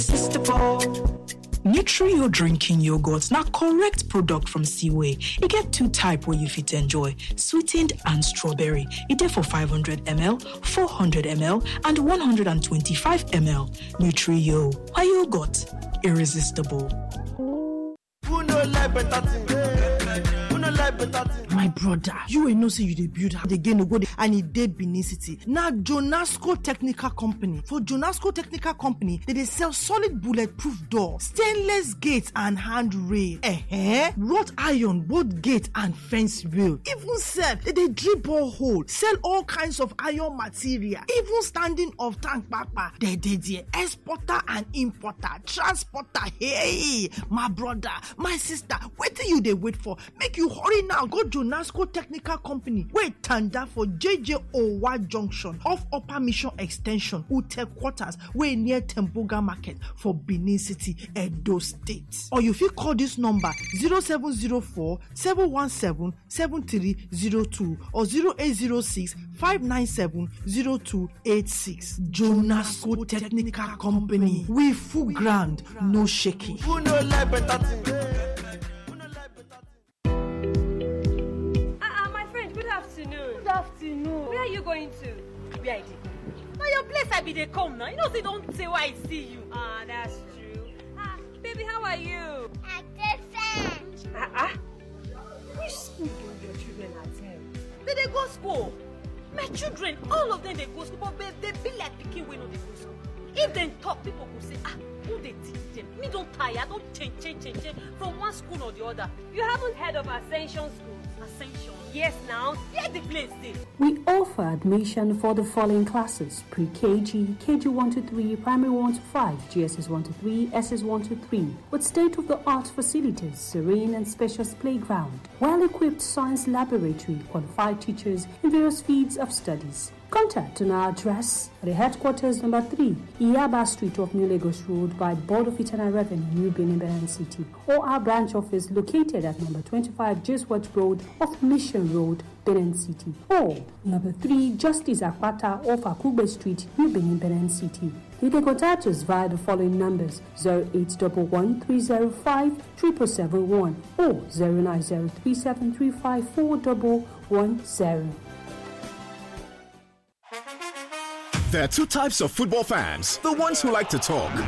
Nutrio drinking yogurt na correct product from Seaway. It get two type where you fit enjoy, sweetened and strawberry. It there for 500 ml, 400 ml, and 125 ml. Nutrio, why yogurt? Irresistible. My brother, you ain't know say you dey build house again no go dey and e dey Benin City. Na Jonasco Technical Company. For Jonasco Technical Company, they dey sell solid bulletproof door, stainless gates and handrail, wrought iron both gate and fence rail. Even sef, they dey drill borehole, sell all kinds of iron material, even standing of tank papa. They dey there, exporter and importer, transporter. Hey, my brother, my sister, wetin you dey wait for? Make you hurry now, go Jonasco Technical Company. Wait, tanda for JJ Owa Junction off Upper Mission Extension, Ute Quarters, way near Temboga Market for Benin City, Edo State. Or you fit call this number 0704 717 7302 or 0806 597 0286. Jonasco Technical Company. We full ground, no shaking. Good afternoon. Where are you going to? Where I did? Now your place I be they come now. You know say don't say why I see you. Ah, that's true. Baby, how are you? I'm different. Which school do your children attend? They go school. My children, all of them they go school, but they be like picking when they go school. If they talk, people will say, who they teach them? Me don't tire, don't change from one school or the other. You haven't heard of Ascension School? Ascension? Yes, now. Where the place is? We offer admission for the following classes: pre-KG, KG 1 to 3, primary 1 to 5, GSS 1 to 3, SS 1 to 3, with state-of-the-art facilities, serene and spacious playground, well-equipped science laboratory, qualified teachers in various fields of studies. Contact on our address at the headquarters number 3, Iyaba Street off New Lagos Road by Board of Internal Revenue, New Benin City, or our branch office located at number 25 Jeswat Road off Mission Road, Benin City, or number 3 Justice Akpata off Akugbe Street, New Benin City. You can contact us via the following numbers: 0811 305 7771 or 090 3735 4110. There are two types of football fans: the ones who like to talk